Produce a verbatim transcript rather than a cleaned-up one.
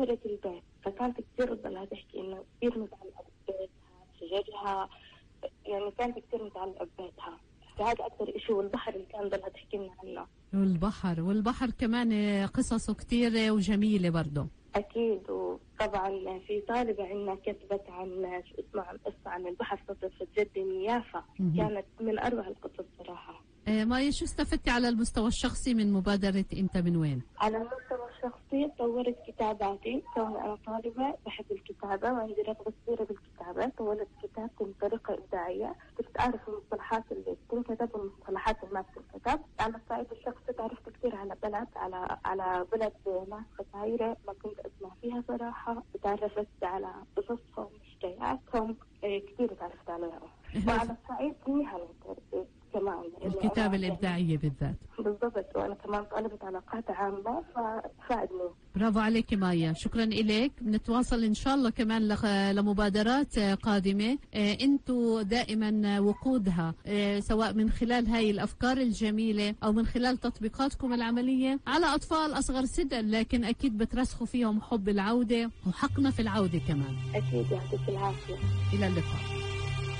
كبرت البيت، فكانت كثير تضلها تحكي إنه كثير متعلقة ببيتها، شجرها، يعني كانت كثير متعلقة ببيتها. هذا أكثر إشي، والبحر اللي كان ضلها تحكي لنا عنه. والبحر والبحر كمان قصصه كتير وجميلة برضه. أكيد. وطبعا في طالبة عندنا كتبت عن شو اسمها عن قصة عن البحر صدفت جدي من يافا، كانت من أروع القصص صراحة. آه مايا، شو استفدتي على المستوى الشخصي من مبادرة أنت من وين؟ على المستوى الشخصي طورت كتاباتي، كوني أنا طالبة بحب الكتابة وعندي رغبة كبيرة بالكتابة، طورت كتابتي بطريقة إبداعية، كنت أعرف المصطلحات اللي بتنكتب والمصطلحات اللي ما بتنكتب. على الصعيد الشخصي تعرفت كثير على بلد على على بلد ناس خسايرة ما كنت أسمع فيها صراحة، تعرفت على قصصهم حكاياتهم، كثير تعرفت عليهم. وعلى الصعيد المهني كمان الكتابة الإبداعية بالذات. بالضبط، وأنا كمان طالبة علاقات عامة فساعدني. برافو عليك مايا، شكرا إليك. بنتواصل إن شاء الله كمان لمبادرات قادمة أنتوا دائما وقودها، سواء من خلال هاي الأفكار الجميلة أو من خلال تطبيقاتكم العملية على أطفال أصغر سنا، لكن أكيد بترسخوا فيهم حب العودة وحقنا في العودة كمان. أكيد، يعطيك العافية. إلى اللقاء.